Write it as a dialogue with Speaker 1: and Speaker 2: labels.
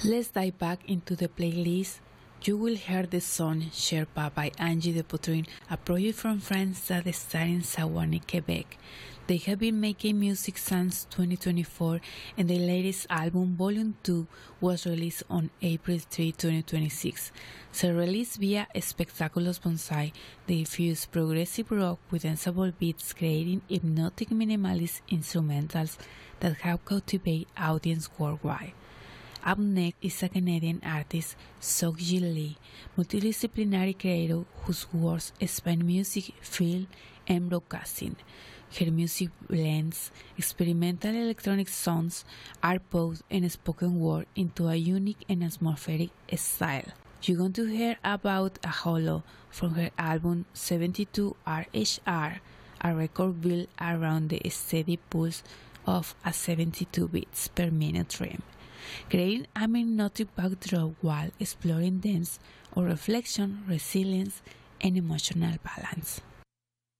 Speaker 1: Let's dive back into the playlist. You will hear the song Sherpa by Angie de Potrin, a project from France that started in Sewanee, Quebec. They have been making music since 2024, and their latest album, Volume 2, was released on April 3, 2026. So released via Spectaculous Bonsai, they fuse progressive rock with danceable beats, creating hypnotic minimalist instrumentals that have captivated audience worldwide. Up next is a Canadian artist, Seokji Lee, multidisciplinary creator whose works span music, film, and broadcasting. Her music blends experimental electronic sounds, art pop, and spoken word into a unique and atmospheric style. You're going to hear about a holo from her album 72 RHR, a record built around the steady pulse of a 72 beats per minute rhythm, creating a hypnotic backdrop while exploring dance or reflection, resilience, and emotional balance.